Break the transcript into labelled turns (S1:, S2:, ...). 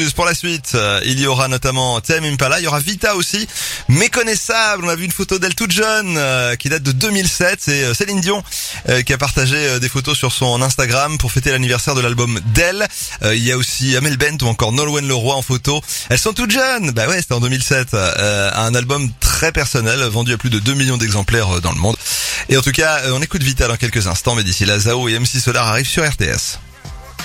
S1: Pour la suite, il y aura notamment Tame Impala, il y aura Vita aussi, méconnaissable. On a vu une photo d'elle toute jeune qui date de 2007. C'est Céline Dion qui a partagé des photos sur son Instagram pour fêter l'anniversaire de l'album d'elle. Il y a aussi Amel Bent ou encore Nolwenn Leroy en photo. Elles sont toutes jeunes. Bah ouais, c'était en 2007. Un album très personnel, vendu à plus de 2 millions d'exemplaires dans le monde. Et en tout cas, on écoute Vita dans quelques instants, mais d'ici là, Zao et MC Solar arrivent sur RTS.